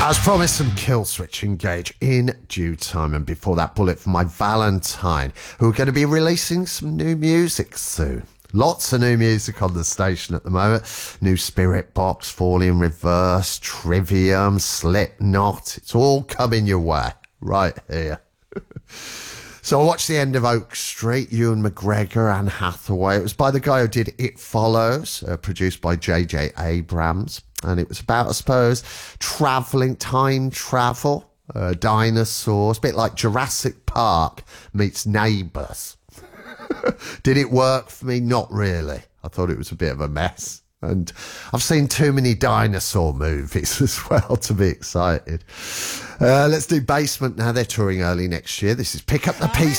As promised, some Kill Switch Engage in due time. And before that, Bullet for My Valentine, who are going to be releasing some new music soon. Lots of new music on the station at the moment. New Spirit Box, Fall in Reverse, Trivium, Slipknot. It's all coming your way right here. So I watched the end of Oak Street, Ewan McGregor, Anne Hathaway. It was by the guy who did It Follows, produced by J.J. Abrams. And it was about, I suppose, time travel, dinosaurs, a bit like Jurassic Park meets Neighbours. Did it work for me? Not really. I thought it was a bit of a mess. And I've seen too many dinosaur movies as well to be excited. Let's do Basement now. They're touring early next year. This is Pick Up the Pieces.